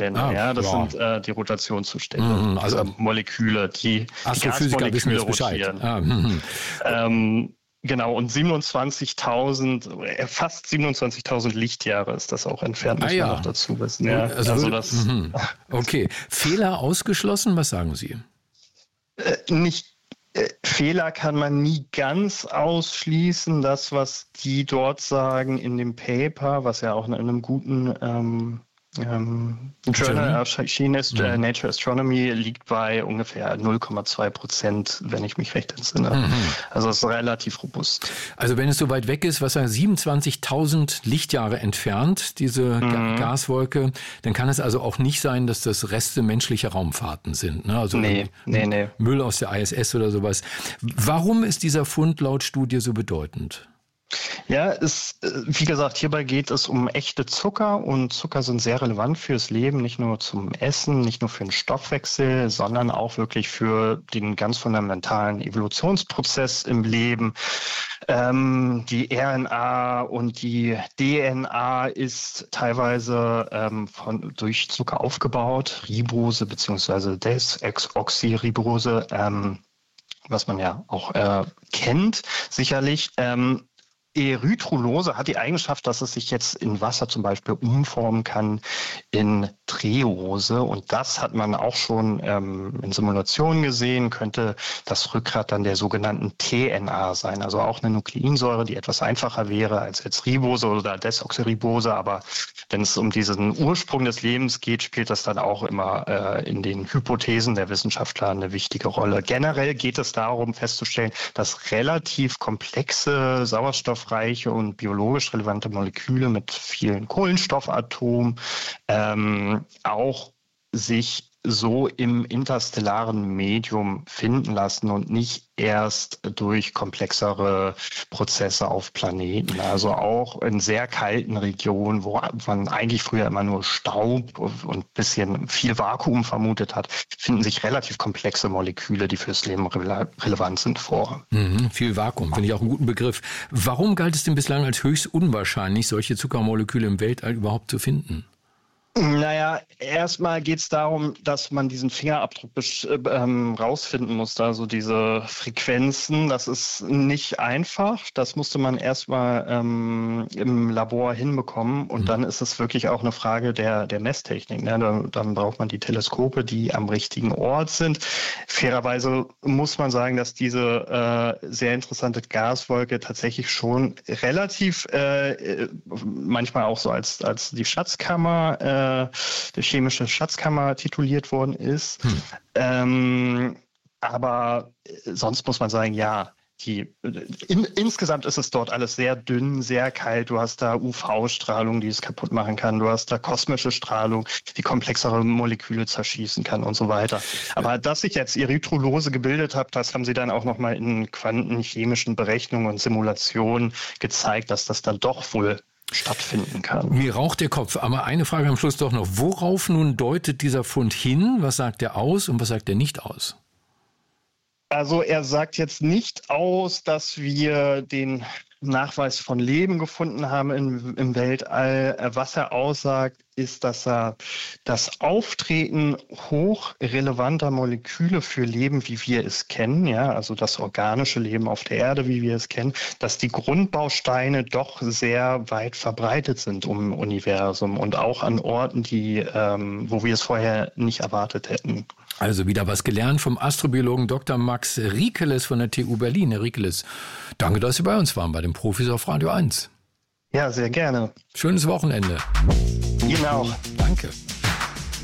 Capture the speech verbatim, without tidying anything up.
Rotationszustände. Ah, ja, das ja. sind äh, die Rotationszustände, Mhm, also also Moleküle, die, die Astrophysiker wissen Gasmoleküle jetzt Bescheid. rotieren. Ah, mhm. ähm, genau, und siebenundzwanzigtausend, äh, fast siebenundzwanzigtausend Lichtjahre ist das auch entfernt, muss Ah, ja. man noch dazu wissen. Ja, Also, also das mhm. Okay, Fehler ausgeschlossen, was sagen Sie? äh, nicht Äh, Fehler kann man nie ganz ausschließen. Das, was die dort sagen in dem Paper, was ja auch in einem guten ähm, ähm, Journal erschienen ist, mhm. äh, Nature Astronomy, liegt bei ungefähr null Komma zwei Prozent, wenn ich mich recht entsinne. Mhm. Also es ist relativ robust. Also wenn es so weit weg ist, was sagen siebenundzwanzigtausend Lichtjahre entfernt, diese mhm. Gaswolke, dann kann es also auch nicht sein, dass das Reste menschlicher Raumfahrten sind. Ne? Also nee, nee, nee. Müll aus der I S S oder sowas. Warum ist dieser Fund laut Studie so bedeutend? Ja, es, wie gesagt, hierbei geht es um echte Zucker und Zucker sind sehr relevant fürs Leben, nicht nur zum Essen, nicht nur für den Stoffwechsel, sondern auch wirklich für den ganz fundamentalen Evolutionsprozess im Leben. Ähm, die R N A und die D N A ist teilweise ähm, von, durch Zucker aufgebaut, Ribose bzw. Desoxyribose, ähm, was man ja auch äh, kennt, sicherlich. Ähm, Erythrulose hat die Eigenschaft, dass es sich jetzt in Wasser zum Beispiel umformen kann in Treose. Und das hat man auch schon ähm, in Simulationen gesehen, könnte das Rückgrat dann der sogenannten T N A sein. Also auch eine Nukleinsäure, die etwas einfacher wäre als jetzt Ribose oder Desoxyribose. Aber wenn es um diesen Ursprung des Lebens geht, spielt das dann auch immer äh, in den Hypothesen der Wissenschaftler eine wichtige Rolle. Generell geht es darum festzustellen, dass relativ komplexe Sauerstoff reiche und biologisch relevante Moleküle mit vielen Kohlenstoffatomen ähm, auch sich so im interstellaren Medium finden lassen und nicht erst durch komplexere Prozesse auf Planeten. Also auch in sehr kalten Regionen, wo man eigentlich früher immer nur Staub und ein bisschen viel Vakuum vermutet hat, finden sich relativ komplexe Moleküle, die fürs Leben rele- relevant sind, vor. Mhm, viel Vakuum, finde ich auch einen guten Begriff. Warum galt es denn bislang als höchst unwahrscheinlich, solche Zuckermoleküle im Weltall überhaupt zu finden? Naja, erstmal geht es darum, dass man diesen Fingerabdruck ähm, rausfinden muss, also diese Frequenzen. Das ist nicht einfach. Das musste man erstmal ähm, im Labor hinbekommen. Und mhm. dann ist es wirklich auch eine Frage der, der Messtechnik. Ne? Dann, dann braucht man die Teleskope, die am richtigen Ort sind. Fairerweise muss man sagen, dass diese äh, sehr interessante Gaswolke tatsächlich schon relativ, äh, manchmal auch so als, als die Schatzkammer, äh, der chemische Schatzkammer tituliert worden ist. Hm. Ähm, aber sonst muss man sagen, ja, die, in, insgesamt ist es dort alles sehr dünn, sehr kalt. Du hast da U V-Strahlung, die es kaputt machen kann. Du hast da kosmische Strahlung, die komplexere Moleküle zerschießen kann und so weiter. Aber dass sich jetzt Erythrulose gebildet hat, das haben sie dann auch nochmal in quantenchemischen Berechnungen und Simulationen gezeigt, dass das dann doch wohl stattfinden kann. Mir raucht der Kopf, aber eine Frage am Schluss doch noch. Worauf nun deutet dieser Fund hin? Was sagt er aus und was sagt er nicht aus? Also er sagt jetzt nicht aus, dass wir den Nachweis von Leben gefunden haben im, im Weltall. Was er aussagt, ist, dass er das Auftreten hochrelevanter Moleküle für Leben, wie wir es kennen, ja, also das organische Leben auf der Erde, wie wir es kennen, dass die Grundbausteine doch sehr weit verbreitet sind im Universum und auch an Orten, die, ähm, wo wir es vorher nicht erwartet hätten. Also wieder was gelernt vom Astrobiologen Doktor Max Riekeles von der T U Berlin. Herr Riekeles, danke, dass Sie bei uns waren, bei den Profis auf Radio eins. Ja, sehr gerne. Schönes Wochenende. Ihnen auch. Danke.